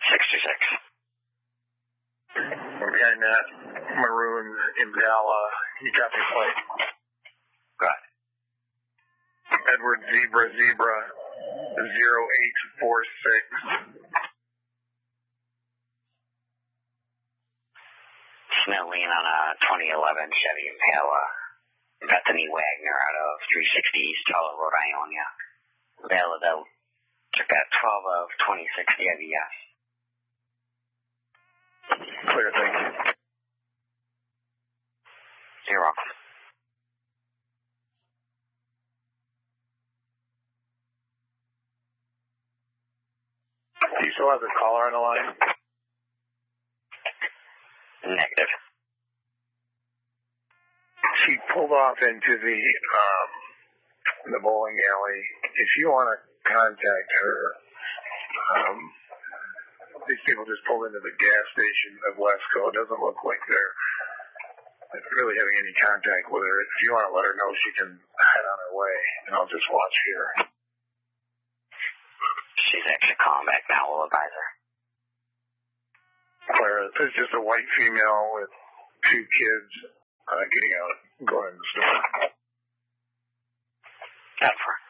We're behind that maroon Impala. You got me plate. Got it. Edward Zebra 0846. Snelling on a 2011 Chevy Impala. Bethany Wagner out of 360 East Tulla, Rhode Ionia. Valid out. Took that 12 of 26 DIVS. Clear, thank you. You're welcome. Do you still have the caller on the line? Negative. She pulled off into the bowling alley. If you want to contact her, these people just pulled into the gas station of Wesco. It doesn't look like they're really having any contact with her. If you want to let her know, she can head on her way, and I'll just watch here. She's actually calling back now. We'll advise her. Clara, there's just a white female with 2 kids getting out, going in the store. That's her.